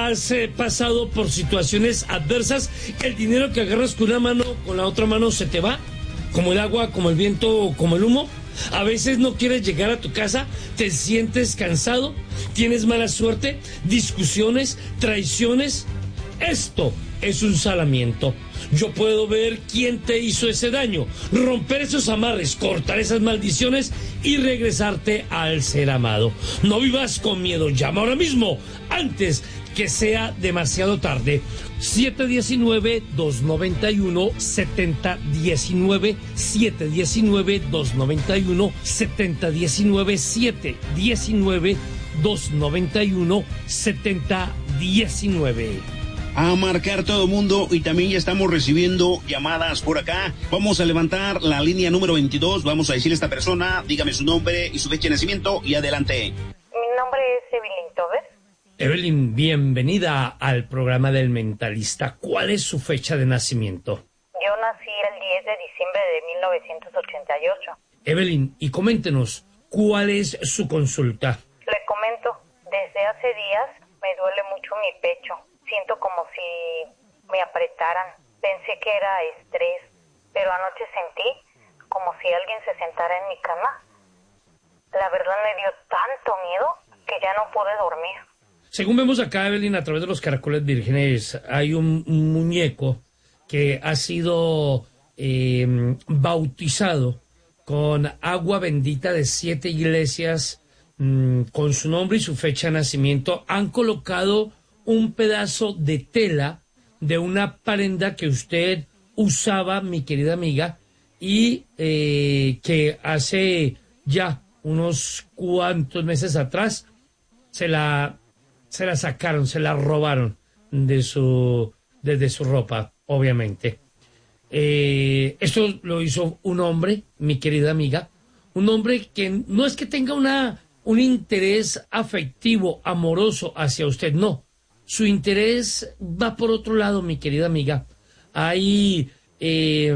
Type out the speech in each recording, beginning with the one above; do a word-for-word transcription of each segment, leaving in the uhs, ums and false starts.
has eh, pasado por situaciones adversas, el dinero que agarras con una mano, con la otra mano se te va, como el agua, como el viento, como el humo. A veces no quieres llegar a tu casa, te sientes cansado, tienes mala suerte, discusiones, traiciones. Esto es un salamiento. Yo puedo ver quién te hizo ese daño, romper esos amarres, cortar esas maldiciones y regresarte al ser amado. No vivas con miedo, llama ahora mismo, antes que sea demasiado tarde. siete uno nueve, dos nueve uno, siete cero uno nueve, siete uno nueve, dos nueve uno, siete uno nueve, siete uno nueve, dos nueve uno, siete uno nueve. A marcar todo mundo, y también ya estamos recibiendo llamadas por acá. Vamos a levantar la línea número veintidós, vamos a decirle a esta persona, dígame su nombre y su fecha de nacimiento y adelante. Mi nombre es Evelyn Tober. Evelyn, bienvenida al programa del Mentalista. ¿Cuál es su fecha de nacimiento? Yo nací el diez de diciembre de mil novecientos ochenta y ocho. Evelyn, y coméntenos, ¿cuál es su consulta? Le comento, desde hace días me duele mucho mi pecho. Siento como si me apretaran. Pensé que era estrés, pero anoche sentí como si alguien se sentara en mi cama. La verdad me dio tanto miedo que ya no pude dormir. Según vemos acá, Evelyn, a través de los caracoles vírgenes, hay un, un muñeco que ha sido eh, bautizado con agua bendita de siete iglesias, mmm, con su nombre y su fecha de nacimiento. Han colocado un pedazo de tela de una prenda que usted usaba, mi querida amiga, y eh, que hace ya unos cuantos meses atrás se la, se la sacaron, se la robaron de su, de su ropa, obviamente. Eh, esto lo hizo un hombre, mi querida amiga, un hombre que no es que tenga una, un interés afectivo, amoroso hacia usted, no. Su interés va por otro lado, mi querida amiga. Hay eh,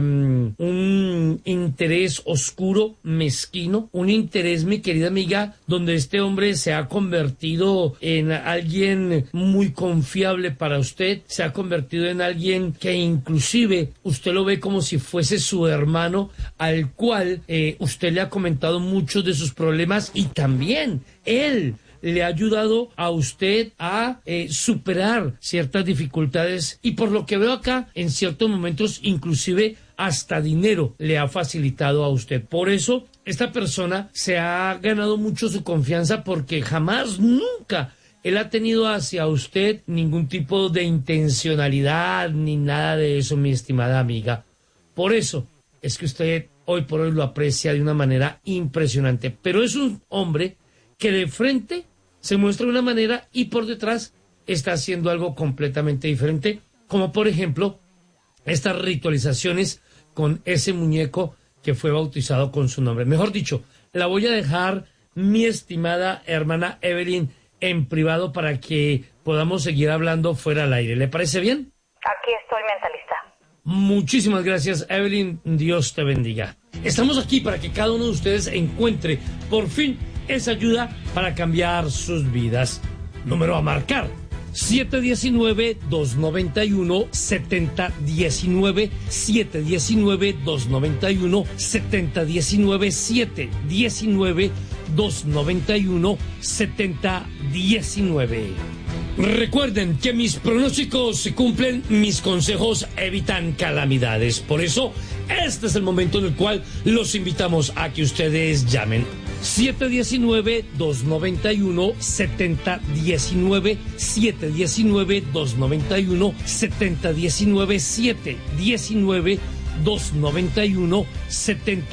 un interés oscuro, mezquino, un interés, mi querida amiga, donde este hombre se ha convertido en alguien muy confiable para usted, se ha convertido en alguien que inclusive usted lo ve como si fuese su hermano, al cual eh, usted le ha comentado muchos de sus problemas, y también él le ha ayudado a usted a eh, superar ciertas dificultades, y por lo que veo acá, en ciertos momentos inclusive hasta dinero le ha facilitado a usted. Por eso esta persona se ha ganado mucho su confianza, porque jamás, nunca él ha tenido hacia usted ningún tipo de intencionalidad ni nada de eso, mi estimada amiga. Por eso es que usted hoy por hoy lo aprecia de una manera impresionante. Pero es un hombre que de frente se muestra de una manera y por detrás está haciendo algo completamente diferente, como por ejemplo estas ritualizaciones con ese muñeco que fue bautizado con su nombre. Mejor dicho, la voy a dejar, mi estimada hermana Evelyn, en privado para que podamos seguir hablando fuera al aire. ¿Le parece bien? Aquí estoy, mentalista. Muchísimas gracias, Evelyn. Dios te bendiga. Estamos aquí para que cada uno de ustedes encuentre por fin esa ayuda para cambiar sus vidas. Número a marcar: siete uno nueve, dos nueve uno, siete cero uno nueve, siete uno nueve, dos nueve uno, siete cero uno nueve, siete uno nueve, dos nueve uno, siete cero uno nueve. Recuerden que mis pronósticos se cumplen, mis consejos evitan calamidades. Por eso, este es el momento en el cual los invitamos a que ustedes llamen. siete uno nueve, dos nueve uno, siete cero uno nueve, siete uno nueve, dos nueve uno, siete cero uno nueve, siete uno nueve, dos nueve uno, siete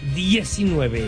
uno nueve.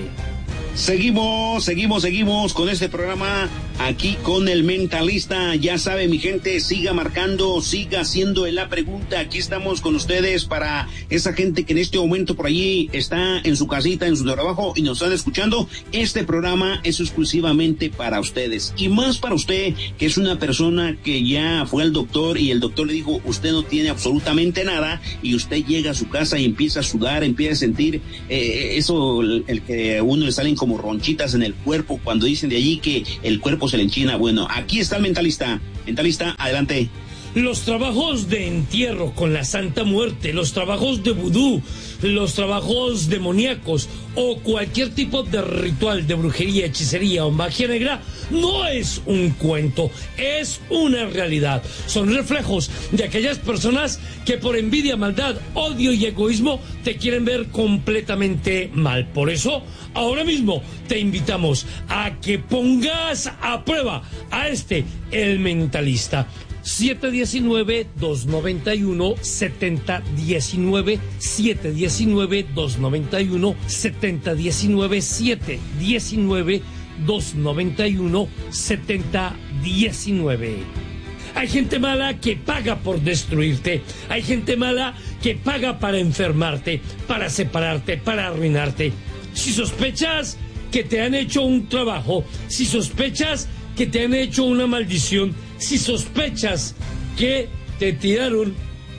Seguimos, seguimos, seguimos con este programa aquí con el Mentalista. Ya sabe, mi gente, siga marcando, siga haciendo la pregunta. Aquí estamos con ustedes para esa gente que en este momento por allí está en su casita, en su trabajo y nos están escuchando. Este programa es exclusivamente para ustedes, y más para usted que es una persona que ya fue al doctor y el doctor le dijo, usted no tiene absolutamente nada, y usted llega a su casa y empieza a sudar, empieza a sentir eh, eso, el, el que a uno le salen como ronchitas en el cuerpo, cuando dicen de allí que el cuerpo se le enchina. Bueno, aquí está el mentalista. Mentalista, adelante. Los trabajos de entierro con la Santa Muerte, los trabajos de vudú, los trabajos demoníacos o cualquier tipo de ritual de brujería, hechicería o magia negra no es un cuento, es una realidad. Son reflejos de aquellas personas que por envidia, maldad, odio y egoísmo te quieren ver completamente mal. Por eso, ahora mismo te invitamos a que pongas a prueba a este, el mentalista. siete uno nueve, dos nueve uno, siete cero uno nueve, siete uno nueve, dos nueve uno, siete cero uno nueve, siete uno nueve, dos nueve uno, siete cero uno nueve. Hay gente mala que paga por destruirte. Hay gente mala que paga para enfermarte, para separarte, para arruinarte. Si sospechas que te han hecho un trabajo, si sospechas que te han hecho una maldición, si sospechas que te tiraron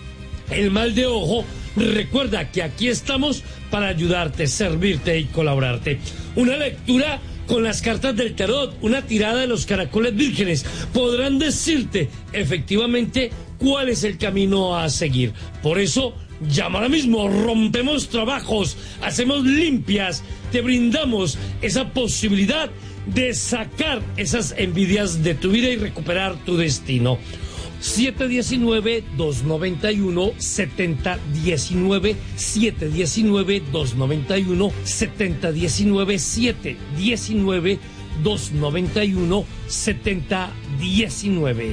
el mal de ojo, recuerda que aquí estamos para ayudarte, servirte y colaborarte. Una lectura con las cartas del tarot, una tirada de los caracoles vírgenes, podrán decirte efectivamente cuál es el camino a seguir. Por eso, llama ahora mismo, rompemos trabajos, hacemos limpias, te brindamos esa posibilidad de sacar esas envidias de tu vida y recuperar tu destino. siete uno nueve, dos nueve uno, siete cero uno nueve, siete uno nueve, dos nueve uno, siete cero uno nueve, siete uno nueve, dos nueve uno, siete cero uno nueve.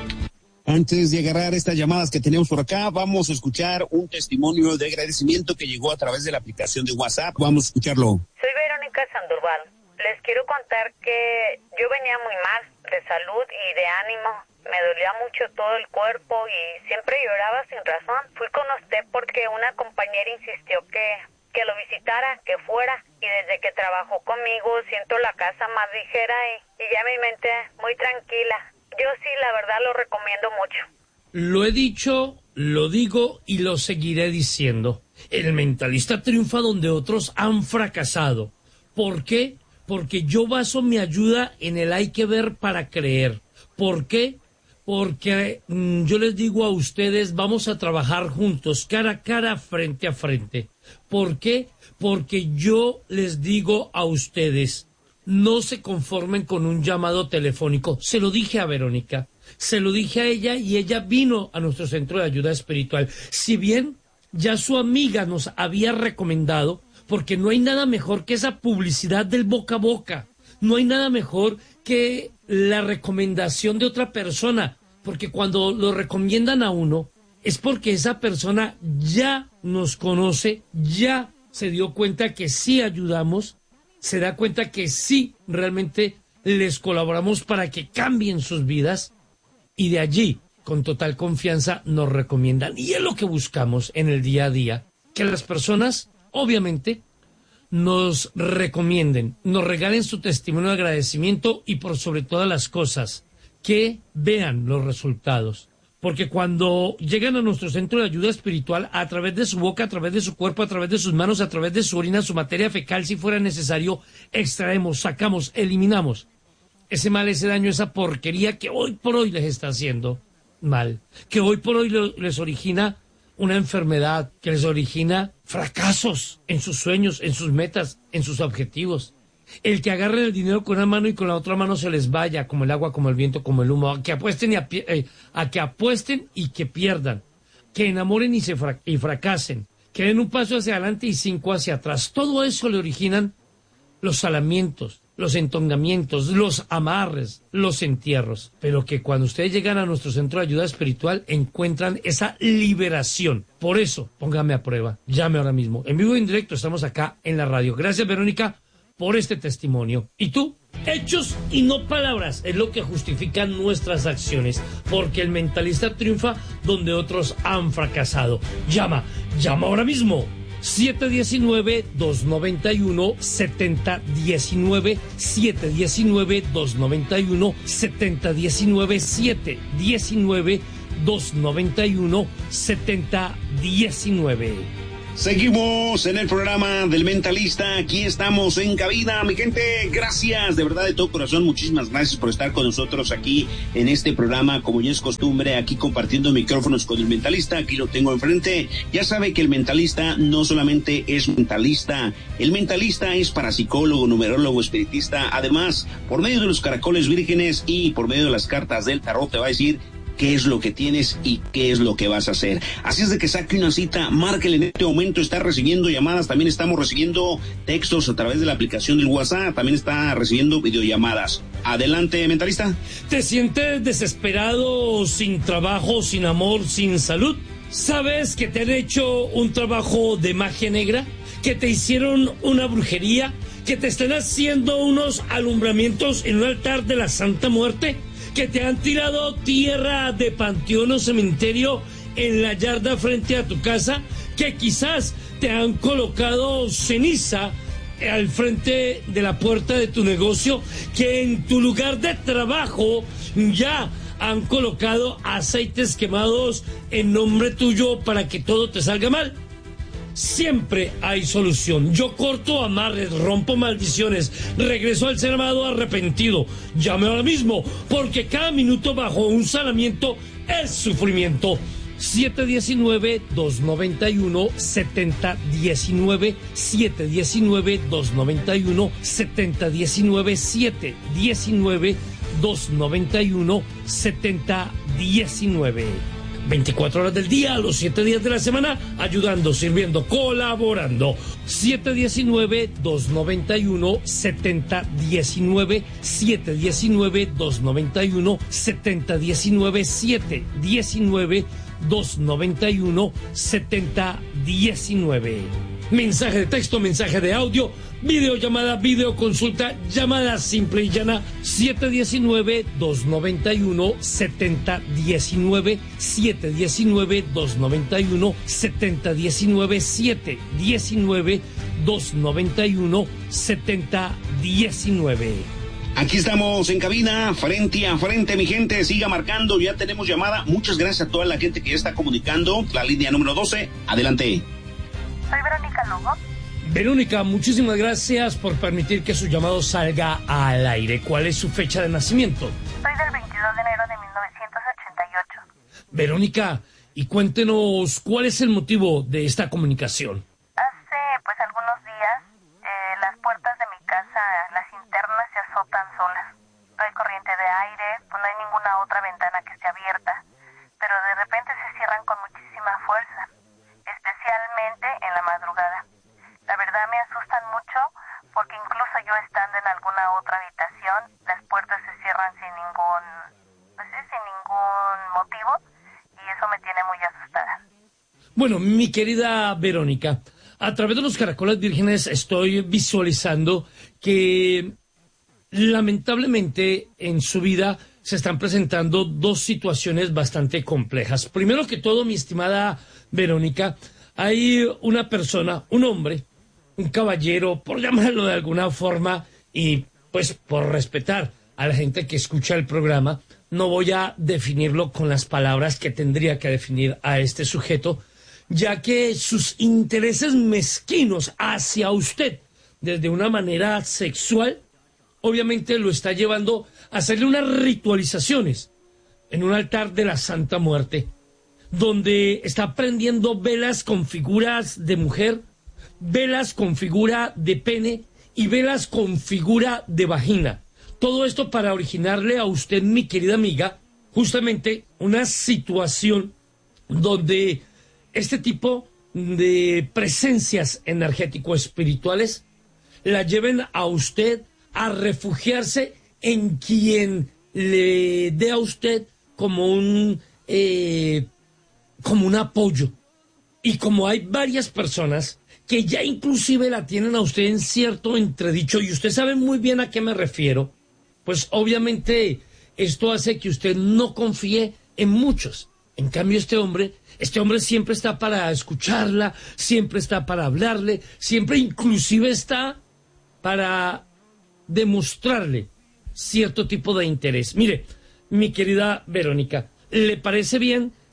Antes de agarrar estas llamadas que tenemos por acá, vamos a escuchar un testimonio de agradecimiento que llegó a través de la aplicación de WhatsApp. Vamos a escucharlo. Soy Verónica Sandoval. Les quiero contar que yo venía muy mal de salud y de ánimo. Me dolía mucho todo el cuerpo y siempre lloraba sin razón. Fui con usted porque una compañera insistió que, que lo visitara, que fuera. Y desde que trabajó conmigo siento la casa más ligera y, y ya mi mente muy tranquila. Yo sí, la verdad, lo recomiendo mucho. Lo he dicho, lo digo y lo seguiré diciendo. El mentalista triunfa donde otros han fracasado. ¿Por qué? Porque yo baso mi ayuda en el hay que ver para creer. ¿Por qué? Porque mmm, yo les digo a ustedes, vamos a trabajar juntos, cara a cara, frente a frente. ¿Por qué? Porque yo les digo a ustedes, no se conformen con un llamado telefónico. Se lo dije a Verónica, se lo dije a ella y ella vino a nuestro centro de ayuda espiritual. Si bien ya su amiga nos había recomendado, porque no hay nada mejor que esa publicidad del boca a boca. No hay nada mejor que la recomendación de otra persona, porque cuando lo recomiendan a uno, es porque esa persona ya nos conoce, ya se dio cuenta que sí ayudamos, se da cuenta que sí realmente les colaboramos para que cambien sus vidas, y de allí, con total confianza, nos recomiendan. Y es lo que buscamos en el día a día, que las personas, obviamente, nos recomienden, nos regalen su testimonio de agradecimiento y por sobre todas las cosas, que vean los resultados. Porque cuando llegan a nuestro centro de ayuda espiritual, a través de su boca, a través de su cuerpo, a través de sus manos, a través de su orina, su materia fecal, si fuera necesario, extraemos, sacamos, eliminamos ese mal, ese daño, esa porquería que hoy por hoy les está haciendo mal, que hoy por hoy les origina una enfermedad, que les origina fracasos en sus sueños, en sus metas, en sus objetivos. El que agarren el dinero con una mano y con la otra mano se les vaya, como el agua, como el viento, como el humo. A que apuesten y, a, eh, a que apuesten y que pierdan. Que enamoren y, se fra y fracasen. Que den un paso hacia adelante y cinco hacia atrás. Todo eso le originan los salamientos, los entongamientos, los amarres, los entierros. Pero que cuando ustedes llegan a nuestro centro de ayuda espiritual encuentran esa liberación. Por eso, póngame a prueba. Llame ahora mismo. En vivo e indirecto estamos acá en la radio. Gracias, Verónica, por este testimonio. ¿Y tú? Hechos y no palabras es lo que justifican nuestras acciones, porque el mentalista triunfa donde otros han fracasado. Llama, llama ahora mismo. siete uno nueve, dos nueve uno, siete cero uno nueve, siete uno nueve, dos nueve uno, siete cero uno nueve, siete uno nueve, dos nueve uno, siete cero uno nueve. Seguimos en el programa del Mentalista, aquí estamos en cabina, mi gente, gracias, de verdad de todo corazón, muchísimas gracias por estar con nosotros aquí en este programa, como ya es costumbre, aquí compartiendo micrófonos con el Mentalista, aquí lo tengo enfrente, ya sabe que el Mentalista no solamente es mentalista, el Mentalista es parapsicólogo, numerólogo, espiritista, además, por medio de los caracoles vírgenes y por medio de las cartas del tarot te va a decir qué es lo que tienes y qué es lo que vas a hacer. Así es de que saque una cita, márquele en este momento, está recibiendo llamadas, también estamos recibiendo textos a través de la aplicación del WhatsApp, también está recibiendo videollamadas. Adelante, Mentalista. ¿Te sientes desesperado, sin trabajo, sin amor, sin salud? ¿Sabes que te han hecho un trabajo de magia negra? ¿Que te hicieron una brujería? ¿Que te están haciendo unos alumbramientos en un altar de la Santa Muerte? ¿Que te han tirado tierra de panteón o cementerio en la yarda frente a tu casa? ¿Que quizás te han colocado ceniza al frente de la puerta de tu negocio? ¿Que en tu lugar de trabajo ya han colocado aceites quemados en nombre tuyo para que todo te salga mal? Siempre hay solución. Yo corto amarres, rompo maldiciones, regreso al ser amado arrepentido. Llame ahora mismo, porque cada minuto bajo un sanamiento es sufrimiento. siete uno nueve, dos nueve uno, siete cero uno nueve, siete uno nueve, dos nueve uno, siete cero uno nueve, siete uno nueve, dos nueve uno, siete cero uno nueve. veinticuatro horas del día, los siete días de la semana, ayudando, sirviendo, colaborando. siete uno nueve, dos nueve uno, siete cero uno nueve, siete uno nueve, dos nueve uno, siete cero uno nueve, siete uno nueve, dos nueve uno, siete uno nueve. Mensaje de texto, mensaje de audio, videollamada, videoconsulta, llamada simple y llana, siete uno nueve, dos nueve uno, siete cero uno nueve, siete uno nueve, dos nueve uno, siete uno nueve, siete uno nueve, dos nueve uno, siete uno nueve. Aquí estamos en cabina, frente a frente, mi gente, siga marcando, ya tenemos llamada. Muchas gracias a toda la gente que ya está comunicando. La línea número doce, adelante. Soy Verónica Lugo. Verónica, muchísimas gracias por permitir que su llamado salga al aire. ¿Cuál es su fecha de nacimiento? Soy del veintidós de enero de mil novecientos ochenta y ocho. Verónica, y cuéntenos cuál es el motivo de esta comunicación. Hace pues algunos días eh, las puertas de mi casa, las internas se azotan solas. No hay corriente de aire, pues no hay ninguna otra ventana que esté abierta, pero de repente se cierran con muchísima fuerza, especialmente en la madrugada. La verdad me asustan mucho porque incluso yo estando en alguna otra habitación, las puertas se cierran sin ningún, pues sí, sin ningún motivo, y eso me tiene muy asustada. Bueno, mi querida Verónica, a través de los caracoles vírgenes estoy visualizando que lamentablemente en su vida se están presentando dos situaciones bastante complejas. Primero que todo, mi estimada Verónica, hay una persona, un hombre, un caballero, por llamarlo de alguna forma, y pues por respetar a la gente que escucha el programa, no voy a definirlo con las palabras que tendría que definir a este sujeto, ya que sus intereses mezquinos hacia usted, desde una manera sexual, obviamente lo está llevando a hacerle unas ritualizaciones en un altar de la Santa Muerte, donde está prendiendo velas con figuras de mujer, velas con figura de pene y velas con figura de vagina. Todo esto para originarle a usted, mi querida amiga, justamente una situación donde este tipo de presencias energético-espirituales la lleven a usted a refugiarse en quien le dé a usted como un, eh, como un apoyo. Y como hay varias personas que ya inclusive la tienen a usted en cierto entredicho, y usted sabe muy bien a qué me refiero, pues obviamente esto hace que usted no confíe en muchos. En cambio, este hombre, este hombre siempre está para escucharla, siempre está para hablarle, siempre inclusive está para demostrarle cierto tipo de interés. Mire, mi querida Verónica, ¿le parece bien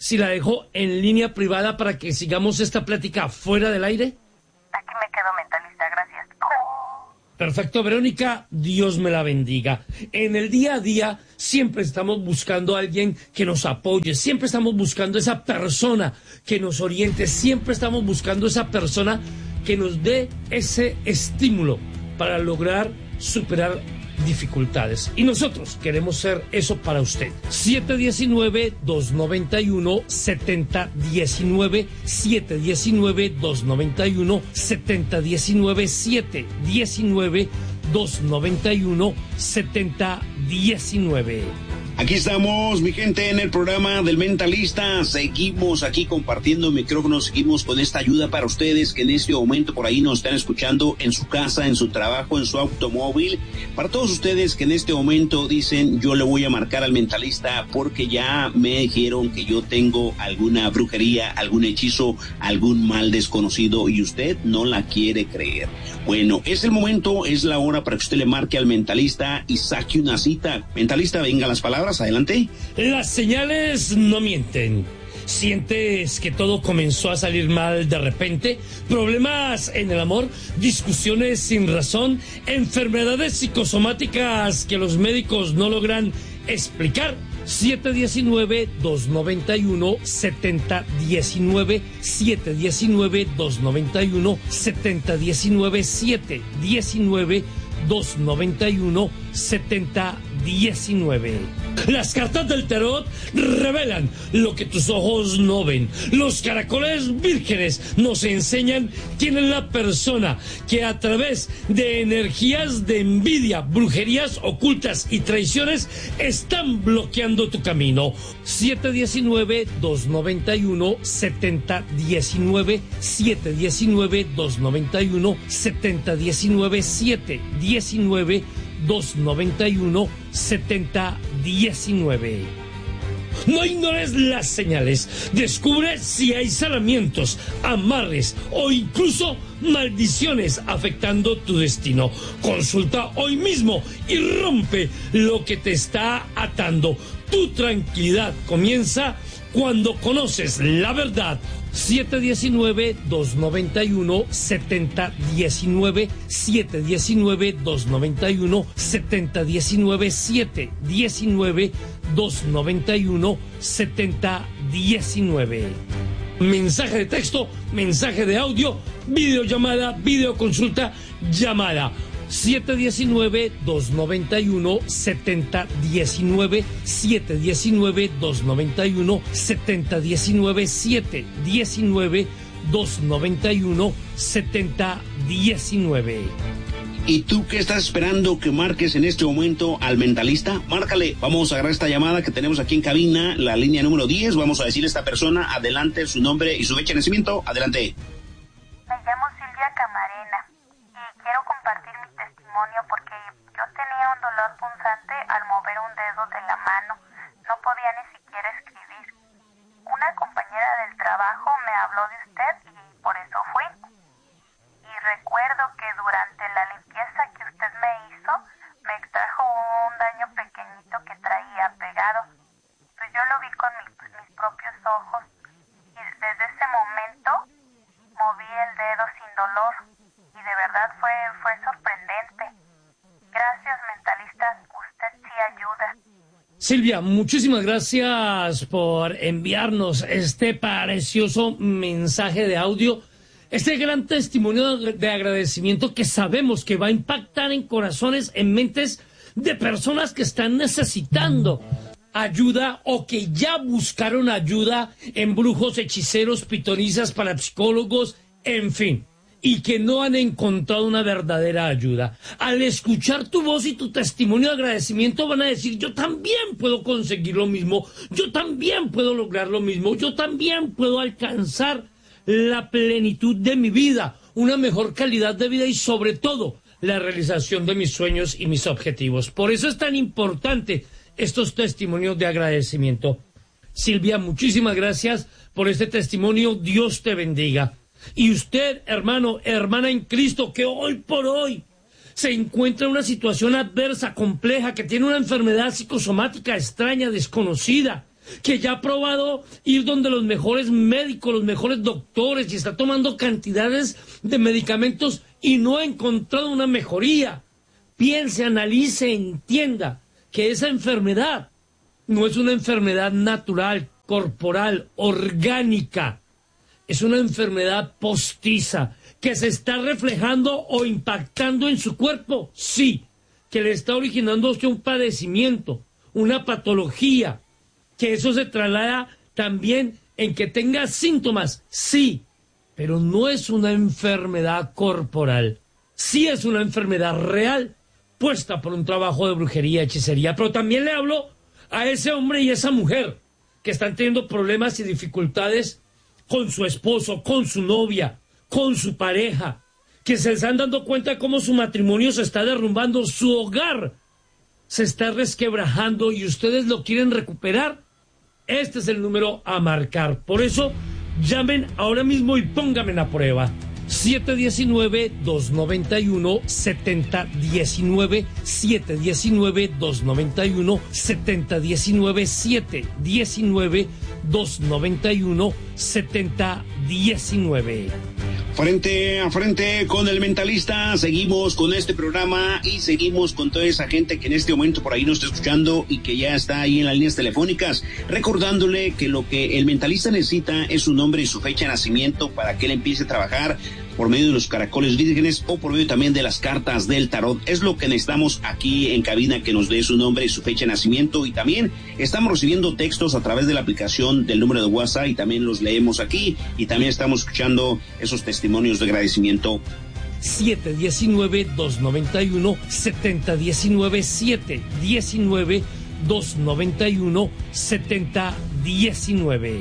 si la dejo en línea privada para que sigamos esta plática fuera del aire? Aquí me quedo, mentalista, gracias. Perfecto, Verónica, Dios me la bendiga. En el día a día siempre estamos buscando a alguien que nos apoye, siempre estamos buscando esa persona que nos oriente, siempre estamos buscando esa persona que nos dé ese estímulo para lograr superar dificultades. Y nosotros queremos ser eso para usted. siete uno nueve, dos nueve uno, siete cero uno nueve, siete uno nueve, dos nueve uno, siete cero uno nueve, siete uno nueve, dos nueve uno, siete cero uno nueve. Aquí estamos, mi gente, en el programa del Mentalista. Seguimos aquí compartiendo micrófonos, seguimos con esta ayuda para ustedes que en este momento por ahí nos están escuchando en su casa, en su trabajo, en su automóvil. Para todos ustedes que en este momento dicen, yo le voy a marcar al Mentalista porque ya me dijeron que yo tengo alguna brujería, algún hechizo, algún mal desconocido y usted no la quiere creer. Bueno, es el momento, es la hora para que usted le marque al Mentalista y saque una cita. Mentalista, venga las palabras. Adelante. Las señales no mienten. ¿Sientes que todo comenzó a salir mal de repente? ¿Problemas en el amor? ¿Discusiones sin razón? ¿Enfermedades psicosomáticas que los médicos no logran explicar? siete uno nueve, dos nueve uno, siete cero uno nueve, siete uno nueve, dos nueve uno, siete cero uno nueve, siete uno nueve, dos nueve uno, siete cero uno nueve. Las cartas del tarot revelan lo que tus ojos no ven. Los caracoles vírgenes nos enseñan quién es la persona que a través de energías de envidia, brujerías ocultas y traiciones están bloqueando tu camino. siete uno nueve, dos nueve uno, siete cero uno nueve, siete uno nueve, dos nueve uno, siete cero uno nueve, siete uno nueve, dos nueve uno, siete cero uno nueve. No ignores las señales. Descubre si hay salamientos, amarres o incluso maldiciones afectando tu destino. Consulta hoy mismo y rompe lo que te está atando. Tu tranquilidad comienza cuando conoces la verdad. siete uno nueve, dos nueve uno, siete cero uno nueve, siete uno nueve, dos nueve uno, siete cero uno nueve, siete uno nueve, dos nueve uno, siete cero uno nueve. Mensaje de texto, mensaje de audio, videollamada, videoconsulta, llamada. siete uno nueve, dos nueve uno, siete cero uno nueve, siete uno nueve, dos nueve uno, siete cero uno nueve, siete uno nueve, dos nueve uno, siete cero uno nueve. ¿Y tú qué estás esperando que marques en este momento al Mentalista? Márcale, vamos a agarrar esta llamada que tenemos aquí en cabina, la línea número diez, vamos a decirle a esta persona, adelante, su nombre y su fecha de nacimiento, adelante. Me llamo Silvia Camarena y quiero compartir mi testimonio porque yo tenía un dolor punzante al mover un dedo de la mano. No podía ni siquiera escribir. Una compañera del trabajo me habló de usted y por eso fui. Y recuerdo que durante la limpieza que usted me hizo, me extrajo un daño pequeñito que traía pegado. Pues yo lo vi con mi, mis propios ojos y desde ese momento moví el dedo sin dolor. Y de verdad fue, fue sorprendente. Gracias, mentalistas, usted sí ayuda. Silvia, muchísimas gracias por enviarnos este precioso mensaje de audio, este gran testimonio de agradecimiento que sabemos que va a impactar en corazones, en mentes de personas que están necesitando ayuda o que ya buscaron ayuda en brujos, hechiceros, pitonisas, parapsicólogos, en fin, y que no han encontrado una verdadera ayuda. Al escuchar tu voz y tu testimonio de agradecimiento van a decir, yo también puedo conseguir lo mismo, yo también puedo lograr lo mismo, yo también puedo alcanzar la plenitud de mi vida, una mejor calidad de vida y sobre todo la realización de mis sueños y mis objetivos. Por eso es tan importante estos testimonios de agradecimiento. Silvia, muchísimas gracias por este testimonio. Dios te bendiga. Y usted, hermano, hermana en Cristo, que hoy por hoy se encuentra en una situación adversa, compleja, que tiene una enfermedad psicosomática extraña, desconocida, que ya ha probado ir donde los mejores médicos, los mejores doctores, y está tomando cantidades de medicamentos y no ha encontrado una mejoría. Piense, analice, entienda que esa enfermedad no es una enfermedad natural, corporal, orgánica. Es una enfermedad postiza que se está reflejando o impactando en su cuerpo, sí, que le está originando usted un padecimiento, una patología, que eso se traslada también en que tenga síntomas, sí, pero no es una enfermedad corporal, sí es una enfermedad real, puesta por un trabajo de brujería, hechicería. Pero también le hablo a ese hombre y esa mujer que están teniendo problemas y dificultades con su esposo, con su novia, con su pareja, que se están dando cuenta de cómo su matrimonio se está derrumbando, su hogar se está resquebrajando y ustedes lo quieren recuperar. Este es el número a marcar. Por eso, llamen ahora mismo y pónganme a prueba. siete uno nueve, dos nueve uno, siete cero uno nueve, siete uno nueve, dos nueve uno, siete cero uno nueve, siete uno nueve, dos nueve uno, siete cero uno nueve. Frente a frente con el mentalista, seguimos con este programa y seguimos con toda esa gente que en este momento por ahí nos está escuchando y que ya está ahí en las líneas telefónicas, recordándole que lo que el mentalista necesita es su nombre y su fecha de nacimiento para que él empiece a trabajar por medio de los caracoles vírgenes o por medio también de las cartas del tarot. Es lo que necesitamos aquí en cabina, que nos dé su nombre y su fecha de nacimiento, y también estamos recibiendo textos a través de la aplicación del número de WhatsApp y también los leemos aquí y también estamos escuchando esos testimonios de agradecimiento. siete uno nueve, dos nueve uno, siete cero uno nueve, siete uno nueve, dos nueve uno, siete cero uno nueve.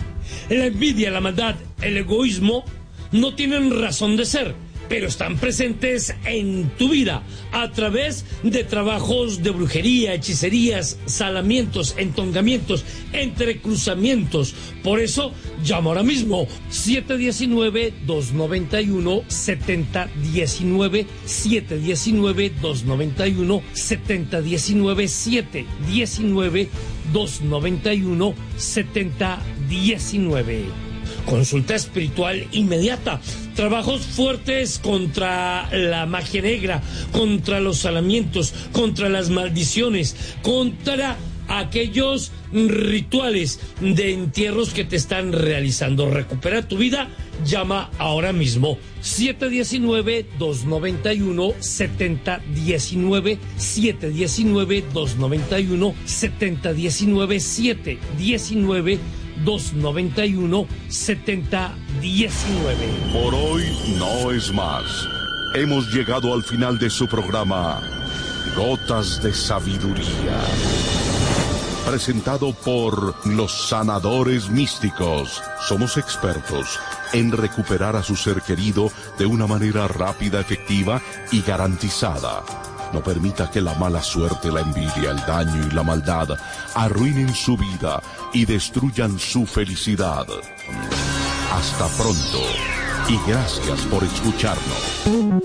La envidia, la maldad, el egoísmo no tienen razón de ser, pero están presentes en tu vida a través de trabajos de brujería, hechicerías, salamientos, entongamientos, entrecruzamientos. Por eso, llama ahora mismo siete uno nueve, dos nueve uno, siete cero uno nueve, siete uno nueve, dos nueve uno, siete cero uno nueve, siete uno nueve, dos nueve uno, siete cero uno nueve. Consulta espiritual inmediata, trabajos fuertes contra la magia negra, contra los salamientos, contra las maldiciones, contra aquellos rituales de entierros que te están realizando. Recupera tu vida, llama ahora mismo siete uno nueve, dos nueve uno, siete cero uno nueve, siete uno nueve, dos nueve uno, siete cero uno nueve, siete uno nueve, dos nueve uno, siete cero uno nueve. Por hoy no es más. Hemos llegado al final de su programa Gotas de Sabiduría, presentado por los sanadores místicos. Somos expertos en recuperar a su ser querido de una manera rápida, efectiva y garantizada. No permita que la mala suerte, la envidia, el daño y la maldad arruinen su vida y destruyan su felicidad. Hasta pronto y gracias por escucharnos.